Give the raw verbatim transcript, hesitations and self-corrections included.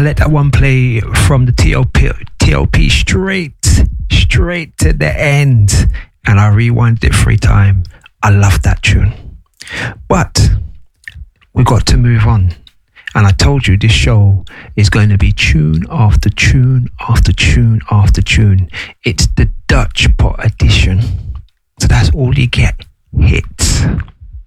let that one play from the T L P, T L P straight, straight to the end. And I rewound it three times. I love that tune. But we got to move on. And I told you this show is going to be tune after tune after tune after tune. It's the Dutch Pot edition. So that's all you get. Hits.